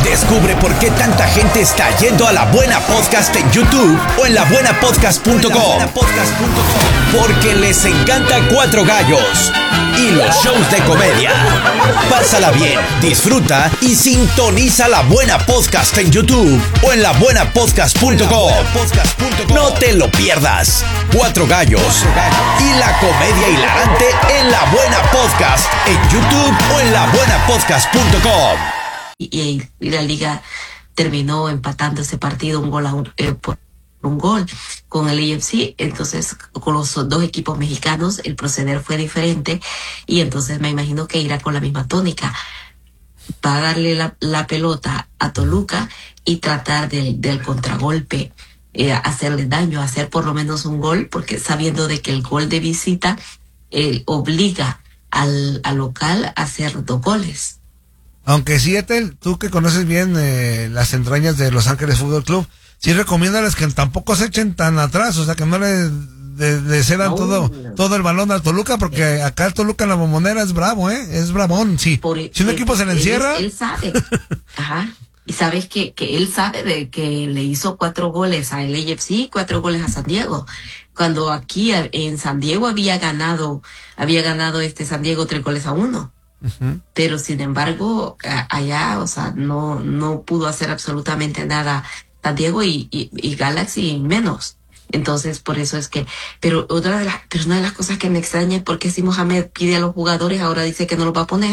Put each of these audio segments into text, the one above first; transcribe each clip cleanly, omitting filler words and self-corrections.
Descubre por qué tanta gente está yendo a La Buena Podcast en YouTube o en labuenapodcast.com. Porque les encanta Cuatro Gallos y los shows de comedia. Pásala bien, disfruta y sintoniza La Buena Podcast en YouTube o en labuenapodcast.com. No te lo pierdas. Cuatro Gallos y la comedia hilarante en La Buena Podcast en YouTube o en labuenapodcast.com. Y la liga terminó empatando ese partido por un gol con el AFC. Entonces, con los dos equipos mexicanos el proceder fue diferente, y entonces me imagino que irá con la misma tónica. Va a darle la pelota a Toluca y tratar del contragolpe, hacerle daño, hacer por lo menos un gol, porque sabiendo de que el gol de visita obliga al local a hacer 2 goles. Aunque sí, Ethel, tú que conoces bien las entrañas de Los Ángeles Fútbol Club, sí recomiéndales que tampoco se echen tan atrás, o sea, que no le cedan todo el balón al Toluca, porque acá el Toluca en la Bombonera es bravo, es bravón, sí. Si un equipo se le encierra... Él sabe, ajá, y sabes que él sabe de que le hizo 4 goles a el AFC, 4 goles a San Diego, cuando aquí en San Diego había ganado San Diego 3-1. Uh-huh. Pero sin embargo allá, o sea, no pudo hacer absolutamente nada San Diego y Galaxy menos. Entonces por eso es que, pero una de las cosas que me extraña es porque si Mohamed pide a los jugadores, ahora dice que no los va a poner.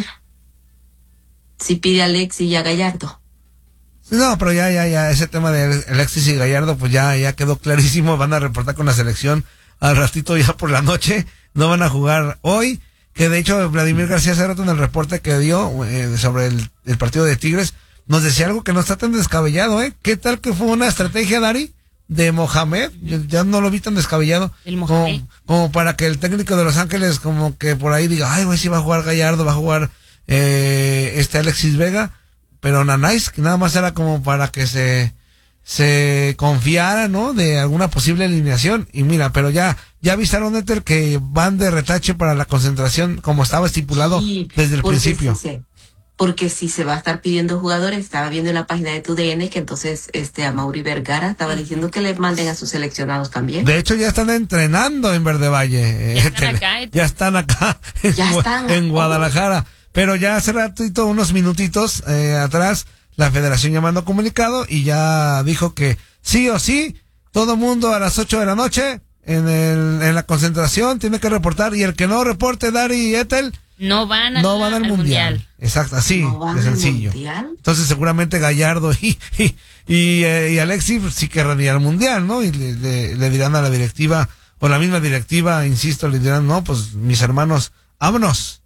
Si pide a Alexis y a Gallardo. No, pero ya ese tema de Alexis y Gallardo pues ya quedó clarísimo. Van a reportar con la selección al ratito ya por la noche, no van a jugar hoy. Que de hecho Vladimir García hace rato en el reporte que dio sobre el partido de Tigres, nos decía algo que no está tan descabellado, ¿Qué tal que fue una estrategia, Dari, de Mohamed? Yo ya no lo vi tan descabellado. El Mohamed. Como para que el técnico de Los Ángeles como que por ahí diga, ay, güey, sí va a jugar Gallardo, va a jugar Alexis Vega, pero Nanais, que nada más era como para que se confiara, ¿no? De alguna posible alineación. Y mira, pero ya avisaron, Ethel, que van de retache para la concentración como estaba estipulado desde el principio. Porque si se va a estar pidiendo jugadores, estaba viendo en la página de TUDN que entonces a Mauri Vergara estaba diciendo que le manden a sus seleccionados también. De hecho ya están entrenando en Verde Valle. Ya están acá en Guadalajara. Pero ya hace ratito, unos minutitos atrás, la federación ya mandó comunicado y ya dijo que sí o sí, todo mundo a las 8 de la noche en la concentración tiene que reportar, y el que no reporte, Dari y Ethel, no van al mundial. Exacto, así de sencillo. Entonces seguramente Gallardo y Alexis sí querrán ir al mundial, ¿no? Y le dirán a la directiva, o la misma directiva, insisto, le dirán, no, pues mis hermanos, vámonos.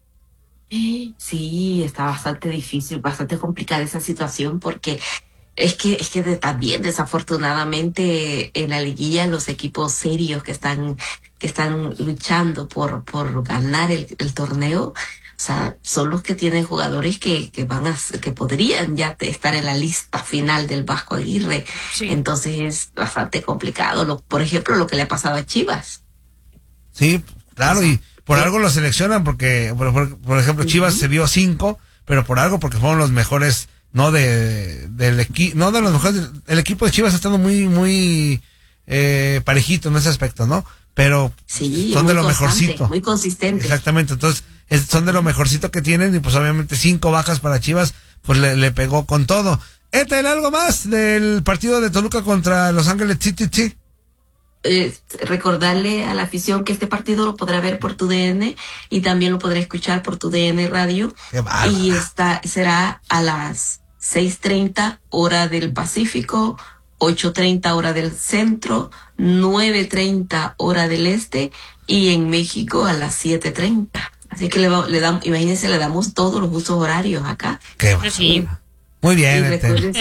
Sí, está bastante difícil, bastante complicada esa situación, porque es que también desafortunadamente en la liguilla los equipos serios que están luchando por ganar el torneo, o sea, son los que tienen jugadores que podrían ya estar en la lista final del Vasco Aguirre. Sí. Entonces es bastante complicado, por ejemplo, lo que le ha pasado a Chivas. Sí, claro, y por algo lo seleccionan, porque por ejemplo Chivas se dio 5, pero por algo, porque fueron los mejores, no del equipo, no de los mejores. El equipo de Chivas está estando muy parejito en ese aspecto, ¿no? Pero sí, son de lo mejorcito. Muy consistente. Exactamente, entonces son de lo mejorcito que tienen, y pues obviamente 5 bajas para Chivas, pues le pegó con todo. Ethel, ¿algo más del partido de Toluca contra Los Ángeles City? Recordarle a la afición que este partido lo podrá ver por TUDN y también lo podrá escuchar por TUDN Radio. Y será a las 6:30 hora del Pacífico, 8:30 hora del Centro, 9:30 hora del Este, y en México a las 7:30. Así que imagínense, le damos todos los usos horarios acá. Sí. Muy bien.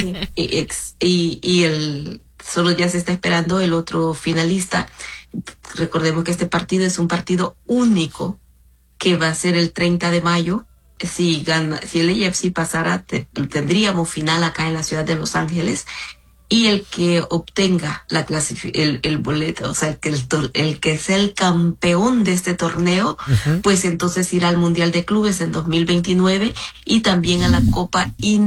Solo ya se está esperando el otro finalista. Recordemos que este partido es un partido único que va a ser el 30 de mayo. Si el AFC pasara, tendríamos final acá en la ciudad de Los Ángeles, y el que obtenga el boleto, o sea, el que sea el campeón de este torneo, pues entonces irá al Mundial de Clubes en 2029 y también a la Copa